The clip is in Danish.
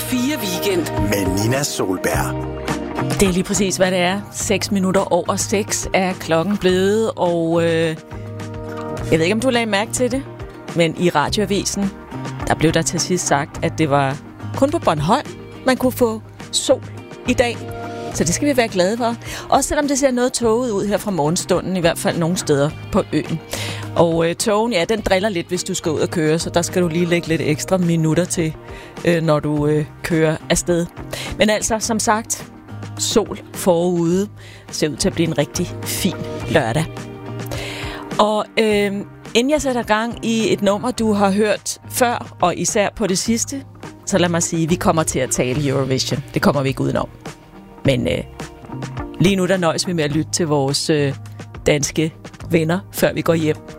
Radio 4 Weekend med Nina Solberg. Det er lige præcis, hvad det er. 6 minutter over 6 er klokken blevet, og jeg ved ikke, om du lagde mærke til det, men i Radioavisen, der blev der til sidst sagt, at det var kun på Bornholm, man kunne få sol i dag. Så det skal vi være glade for. Også selvom det ser noget tåget ud her fra morgenstunden, i hvert fald nogle steder på øen. Og togen, ja, den driller lidt, hvis du skal ud og køre, så der skal du lige lægge lidt ekstra minutter til, når du kører afsted. Men altså, som sagt, sol forude. Ser ud til at blive en rigtig fin lørdag. Og inden jeg sætter gang i et nummer, du har hørt før, og især på det sidste, så lad mig sige, at vi kommer til at tale Eurovision. Det kommer vi ikke udenom. Men lige nu, der nøjes vi med at lytte til vores danske venner, før vi går hjem.